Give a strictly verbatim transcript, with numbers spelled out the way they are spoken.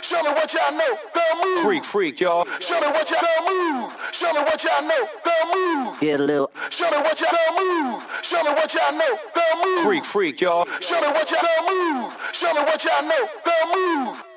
Show me what y'all know. Girl, move. Freak, freak, y'all. Show me what y'all girl move. Show me what y'all know. Girl, move. Get a little. Show me what y'all girl move. Show me what y'all know. Girl, move. Freak, freak, y'all. Show me what y'all girl move. Show me what y'all know. Girl, move.